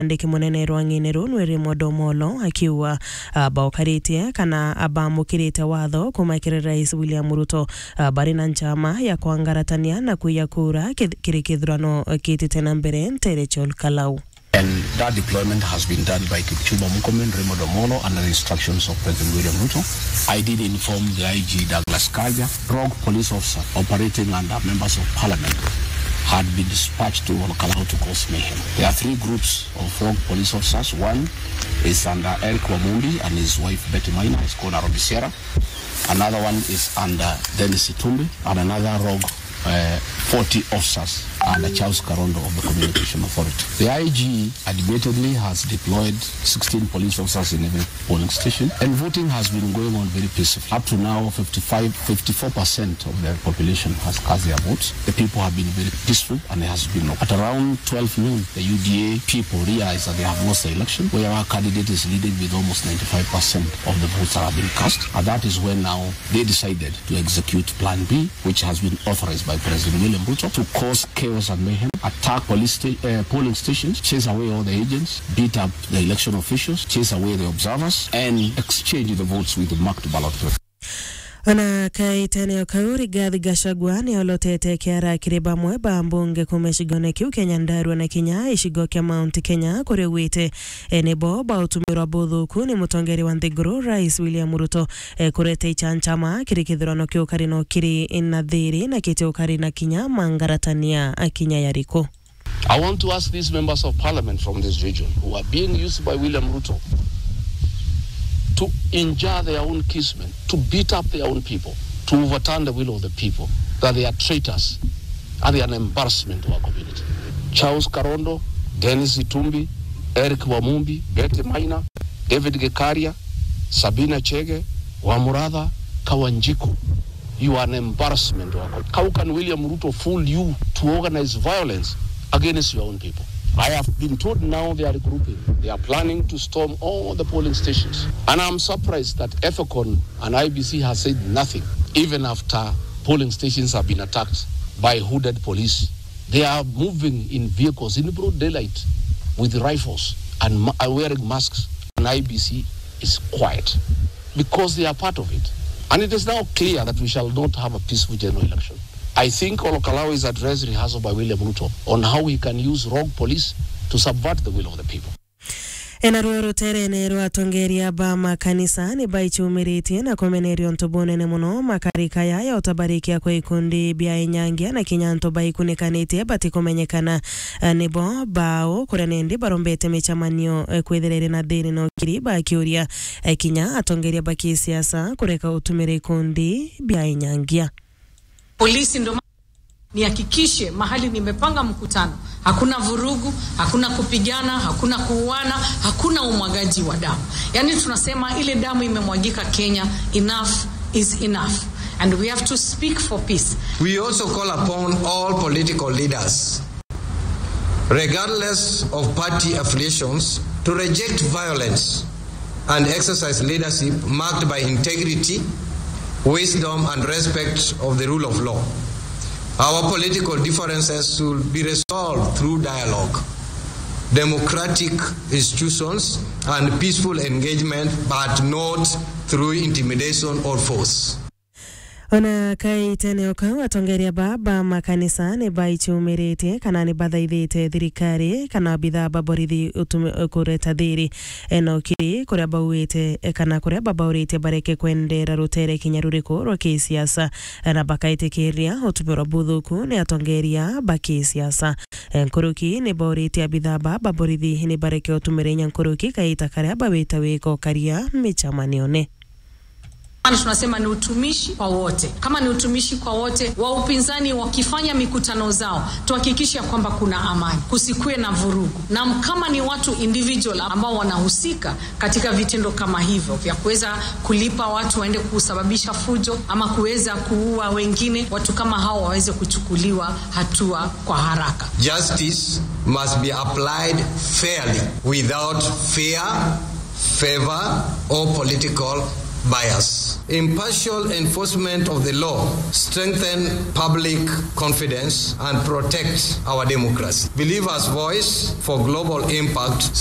ndiki munene rwang'ini runwiri Modomolo akiwa baukaritie kana abamukirite watho kumakira Rais William Ruto bari na njama ya kuangaratania na kuyakura kirikithurano kitite na mbere Nterechol Kalau. And that deployment has been done by Kipchumba Murkomen, Modomolo, under the instructions of President William Ruto. I did inform the IG Douglas Kaja, rogue police officer operating under members of parliament had been dispatched to Olkalau to cause mayhem. There are 3 groups of rogue police officers. One is under Eric Wamumbi and his wife Betty Maina, it's called Nairobi Sierra. Another one is under Dennis Itumbi, and another rogue 40 officers under Charles Karondo of the Communication Authority. The IG admittedly has deployed 16 police officers in every polling station, and voting has been going on very peacefully. Up to now, 54% of the population has cast their votes. The people have been very peaceful, and there has been no. At around 12 noon, the UDA people realize that they have lost the election, where our candidate is leading with almost 95% of the votes that have been cast. And that is when now they decided to execute Plan B, which has been authorized by President William Ruto, to cause chaos and mayhem, attack polling stations, chase away all the agents, beat up the election officials, chase away the observers, and exchange the votes with the marked ballot paper. Ona kaitani okauri Gathi Gachagua ni olotete kiara kiriba mweba mbunge kumeshigone kiu Kenya Ndarua na Kenya ishigo kia Mount Kenya kore wite nebo ba utumirwa buthuku ni mutongeri wa Nthiguru Rais William Ruto kurete ichanchama kirikithurano kiu karino kiri inathiri na kiti ukari na Kenya mangaratania Kenya yariko. I want to ask these members of parliament from this region who are being used by William Ruto to injure their own kinsmen, to beat up their own people, to overturn the will of the people, that they are traitors and they are an embarrassment to our community. Charles Karondo, Dennis Itumbi, Eric Wamumbi, Betty Maina, David Gekaria, Sabina Chege, Wamuratha, Kawanjiku. You are an embarrassment to our community. How can William Ruto fool you to organize violence against your own people? I have been told now they are regrouping. They are planning to storm all the polling stations. And I'm surprised that Ethicon and IBC has said nothing, even after polling stations have been attacked by hooded police. They are moving in vehicles in broad daylight with rifles and wearing masks. And IBC is quiet because they are part of it. And it is now clear that we shall not have a peaceful general election. I think Olkalau is address rehearsal by William Ruto on how he can use rogue police to subvert the will of the people. Enaruero terene rwatongeria ba makanisa ni baichumiriti na komenerio ntubone ne muno makarika ya utabarikia kwa ikundi bia inyangia na kinyanto baikunekanite bati komenyekana nebo bao kurenendi barombete mechamanio kwetherere na thiri no kiriba akiuria Kinya atongeria baki siasa kureka utumire ikundi bia inyangia. Polisi ndo nihakikishe mahali nimepanga mkutano hakuna vurugu, hakuna kupigana, hakuna kuuana, hakuna umwagaji wa damu. Yani tunasema ile damu imemwagika Kenya, enough is enough, and we have to speak for peace. We also call upon all political leaders, regardless of party affiliations, to reject violence and exercise leadership marked by integrity, wisdom and respect of the rule of law. Our political differences should be resolved through dialogue, democratic institutions and peaceful engagement, but not through intimidation or force. Ona kaitene okawa tongeria baba makanisa ne baichumirite kana ni bathaithite thirikari kana bitha baborithi kureta thiri eno kiri kuria bauite kana kuria babaurite bareke kwendera rutere kinyaruriko ro kisiasa na bakaitikiria utumiro buthuku ne atongeria bakisiasa nkuruki ne baurite bitha baborithi ne bareke utumire nyankuruki kaita karia bawita wiko karia michamanione. Tunasema ni utumishi kwa wote. Kama ni utumishi kwa wote, wa upinzani wakifanya mikutano zao, tuhakikisha kwamba kuna amani, kusikue na vurugu. Na kama ni watu individual ambao wanahusika katika vitendo kama hivyo vya kuweza kulipa watu waende kusababisha fujo ama kuweza kuua wengine, watu kama hao waweze kuchukuliwa hatua kwa haraka. Justice must be applied fairly without fear, favor or political bias. Impartial enforcement of the law strengthen public confidence and protect our democracy. Believers' voice for global impact